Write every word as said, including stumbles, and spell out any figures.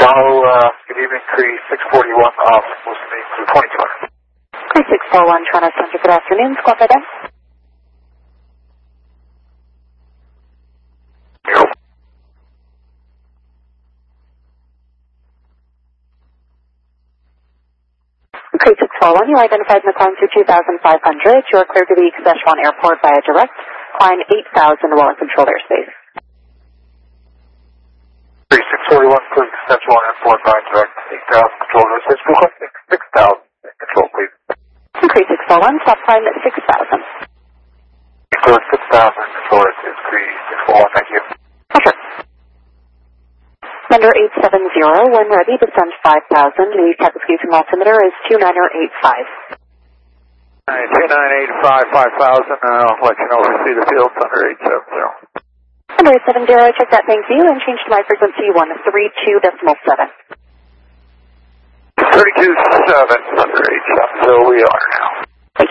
Tahoe, uh, good evening, three six forty-one off, listening to twenty-two hundred. three six four one, Toronto Center, good afternoon, squawk right there. three six four one, you identified in the climb to two thousand five hundred. You are cleared to the Saskatchewan Airport via direct. Climb eight thousand while in controlled airspace. three six forty-one, cleared to Saskatchewan Airport via direct, eight thousand controlled airspace. Requesting six thousand control, please. three six four one, stop climb at six thousand. Cleared six thousand control airspace, three six four one, thank you. Roger. Number eight seven zero, when ready, descend five thousand. The traffic speed altimeter is two nine eight five. two nine eight five, five thousand, uh, I'll let you know if we see the field under eight seven zero. Number eight seven zero, check that, thank you, and change to my frequency one three two decimal seven. thirty-two seven under eight seven, so we are now.